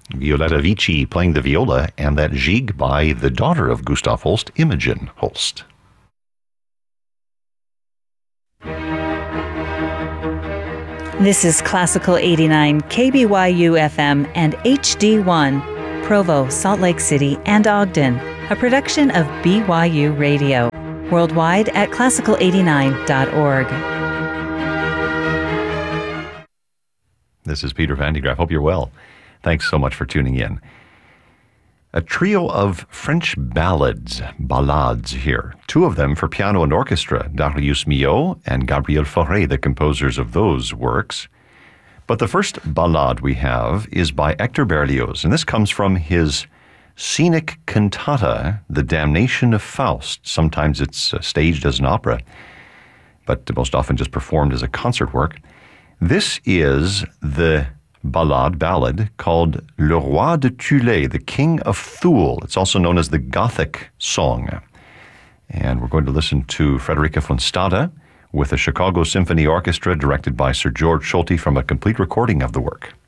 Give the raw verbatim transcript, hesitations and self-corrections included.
Violetta Vici playing the viola, and that Gigue by the daughter of Gustav Holst, Imogen Holst. This is Classical eighty-nine, K B Y U F M and H D one, Provo, Salt Lake City, and Ogden, a production of B Y U Radio. Worldwide at classical eighty-nine dot org. This is Peter Van de Graaff. Hope you're well. Thanks so much for tuning in. A trio of French ballads, ballades here. Two of them for piano and orchestra, Darius Milhaud and Gabriel Fauré, the composers of those works. But the first ballade we have is by Hector Berlioz, and this comes from his scenic cantata, The Damnation of Faust. Sometimes it's uh, staged as an opera, but most often just performed as a concert work. This is the ballade, ballad, called Le Roi de Thule, the King of Thule. It's also known as the Gothic Song. And we're going to listen to Frederica von Stade with the Chicago Symphony Orchestra, directed by Sir George Solti, from a complete recording of the work.